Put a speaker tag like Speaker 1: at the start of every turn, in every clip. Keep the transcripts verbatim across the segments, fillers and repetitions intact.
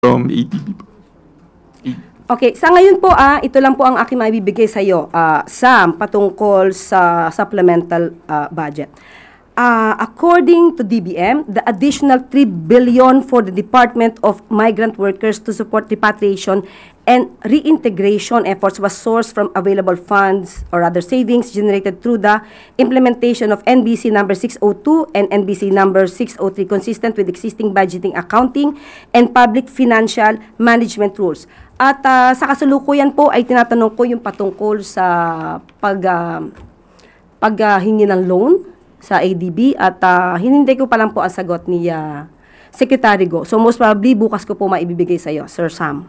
Speaker 1: from A D B po.
Speaker 2: Okay, sa ngayon po, ah, ito lang po ang aking maibibigay sa iyo, ah, Sam, patungkol sa supplemental ah, budget. Uh, according to D B M, the additional three billion dollars for the Department of Migrant Workers to support repatriation and reintegration efforts was sourced from available funds or other savings generated through the implementation of N B C number six oh two and N B C number six oh three, consistent with existing budgeting, accounting, and public financial management rules. At uh, sa kasalukuyan po ay tinatanong ko yung patungkol sa pag uh, paghingi uh, ng loan sa A D B at uh, hinintay ko pa lang po ang sagot ni uh, Secretary Go. So most probably bukas ko po maibibigay sa iyo, Sir Sam.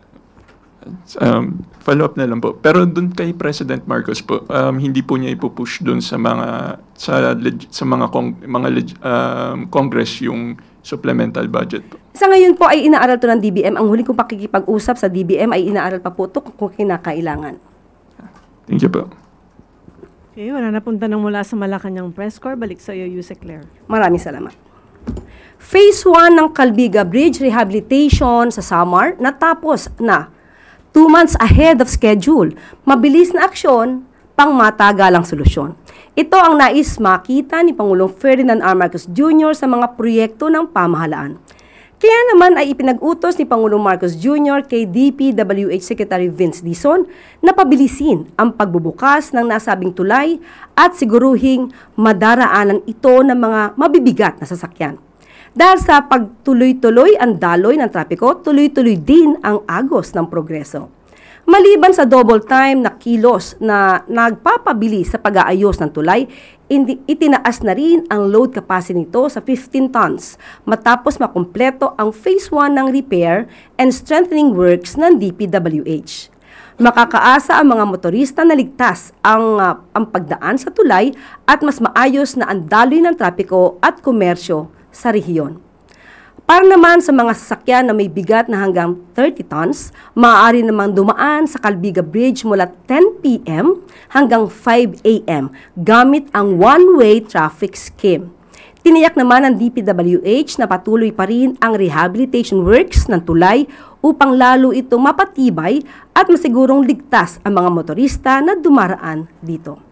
Speaker 1: Um, follow up na lang po. Pero doon kay President Marcos po, um, hindi po niya ipupush doon sa mga sa leg, sa mga kong, mga leg, um, Congress yung supplemental budget po.
Speaker 2: Sa ngayon po ay inaaral to ng D B M. Ang huli kong pakikipag-usap sa D B M ay inaaral pa po ito kung kinakailangan.
Speaker 1: Thank you po.
Speaker 3: Okay, wala na pong tanong mula sa Malacanang Press Corps. Balik sa iyo, Yuse Claire.
Speaker 2: Maraming salamat. Phase one ng Calbiga Bridge Rehabilitation sa Samar natapos na two months ahead of schedule. Mabilis na aksyon, pang matagalang solusyon. Ito ang nais makita ni Pangulong Ferdinand R. Marcos Junior sa mga proyekto ng pamahalaan. Kaya naman ay ipinag-utos ni Pangulong Marcos Junior kay D P W H Secretary Vince Dizon na pabilisin ang pagbubukas ng nasabing tulay at siguruhing madaraanan ito ng mga mabibigat na sasakyan. Dahil sa pagtuloy-tuloy ang daloy ng trapiko, tuloy-tuloy din ang agos ng progreso. Maliban sa double time na kilos na nagpapabilis sa pag-aayos ng tulay, itinaas na rin ang load capacity nito sa fifteen tons matapos makumpleto ang phase one ng repair and strengthening works ng D P W H. Makakaasa ang mga motorista na ligtas ang, uh, ang pagdaan sa tulay at mas maayos na ang daloy ng trapiko at komersyo sa rehiyon. Para naman sa mga sasakyan na may bigat na hanggang thirty tons, maaari namang dumaan sa Calbiga Bridge mula ten p m hanggang five a m gamit ang one-way traffic scheme. Tiniyak naman ng D P W H na patuloy pa rin ang rehabilitation works ng tulay upang lalo itong mapatibay at masigurong ligtas ang mga motorista na dumaraan dito.